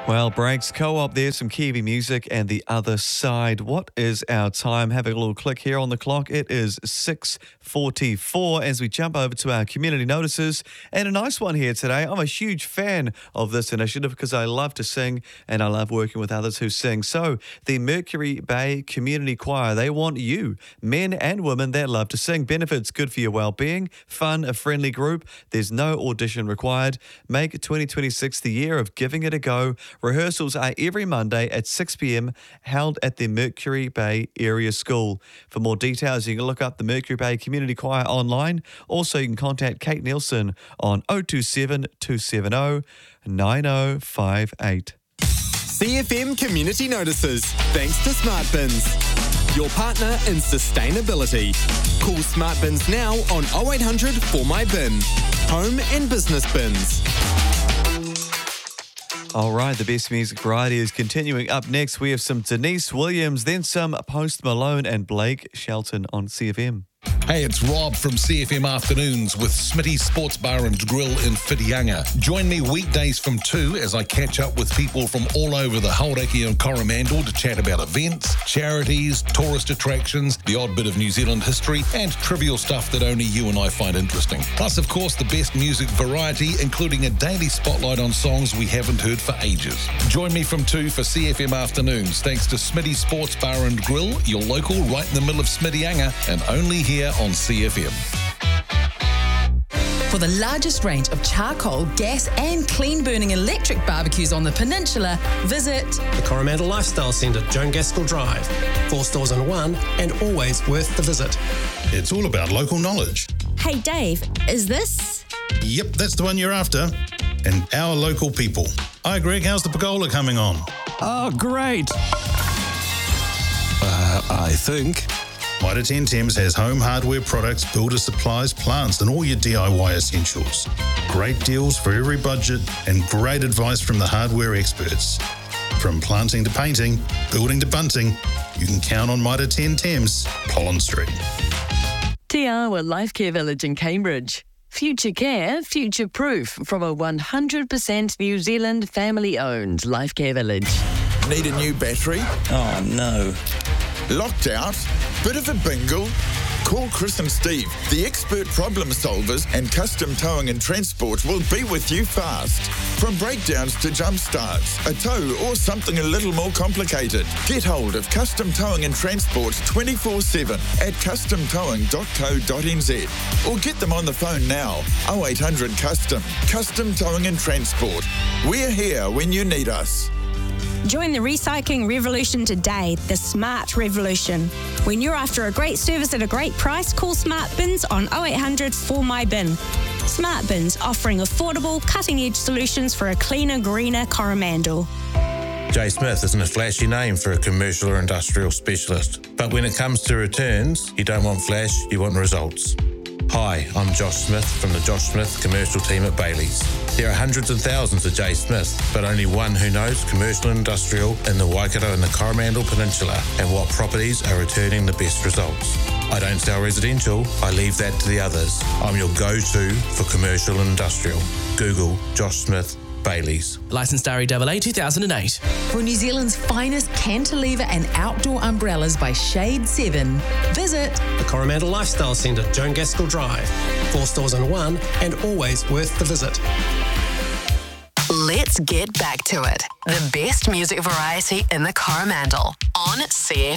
Well, Breaks Co-op, there's some Kiwi music and the other side. What is our time? Having a little click here on the clock. It is 6:44 as we jump over to our community notices. And a nice one here today. I'm a huge fan of this initiative because I love to sing and I love working with others who sing. So the Mercury Bay Community Choir, they want you, men and women that love to sing. Benefits good for your well-being, fun, a friendly group. There's no audition required. Make 2026 the year of giving it a go. Rehearsals are every Monday at 6 p.m, held at the Mercury Bay Area School. For more details, you can look up the Mercury Bay Community Choir online. Also, you can contact Kate Nielsen on 027 270 9058. CFM Community Notices, thanks to Smart Bins, your partner in sustainability. Call Smart Bins now on 0800 For My Bin. Home and business bins. All right, the best music variety is continuing. Up next, we have some Denise Williams, then some Post Malone and Blake Shelton on CFM. Hey, it's Rob from CFM Afternoons with Smitty's Sports Bar and Grill in Whitianga. Join me weekdays from 2 as I catch up with people from all over the Hauraki and Coromandel to chat about events, charities, tourist attractions, the odd bit of New Zealand history, and trivial stuff that only you and I find interesting. Plus, of course, the best music variety, including a daily spotlight on songs we haven't heard for ages. Join me from 2 for CFM Afternoons, thanks to Smitty's Sports Bar and Grill, your local right in the middle of Smittyanga, and only here on CFM. For the largest range of charcoal, gas and clean-burning electric barbecues on the peninsula, visit the Coromandel Lifestyle Centre, Joan Gaskell Drive. 4 stores in one and always worth the visit. It's all about local knowledge. Hey Dave, is this? Yep, that's the one you're after. And our local people. Hi Greg, how's the pergola coming on? Oh, great. I think. Mitre 10 Thames has home hardware products, builder supplies, plants, and all your DIY essentials. Great deals for every budget and great advice from the hardware experts. From planting to painting, building to bunting, you can count on Mitre 10 Thames, Pollen Street. Te Awa Life Care Village in Cambridge. Future care, future proof from a 100% New Zealand family-owned life care village. Need a new battery? Oh, no. Locked out? Bit of a bingle? Call Chris and Steve. The expert problem solvers and custom towing and transport will be with you fast. From breakdowns to jump starts, a tow or something a little more complicated. Get hold of Custom Towing and Transport 24/7 at customtowing.co.nz or get them on the phone now, 0800 Custom. Custom Towing and Transport. We're here when you need us. Join the recycling revolution today, the Smart Revolution. When you're after a great service at a great price, call Smart Bins on 0800 For My Bin. Smart Bins offering affordable, cutting-edge solutions for a cleaner, greener Coromandel. Jay Smith isn't a flashy name for a commercial or industrial specialist, but when it comes to returns, you don't want flash, you want results. Hi, I'm Josh Smith from the Josh Smith commercial team at Bailey's. There are hundreds of thousands of Jay Smith, but only one who knows commercial and industrial in the Waikato and the Coromandel Peninsula and what properties are returning the best results. I don't sell residential, I leave that to the others. I'm your go-to for commercial and industrial. Google Josh Smith Bailey's. Licensed REAA 2008. For New Zealand's finest cantilever and outdoor umbrellas by Shade 7, visit the Coromandel Lifestyle Centre, Joan Gaskell Drive. 4 stores in one and always worth the visit. Let's get back to it. The best music variety in the Coromandel on CFM.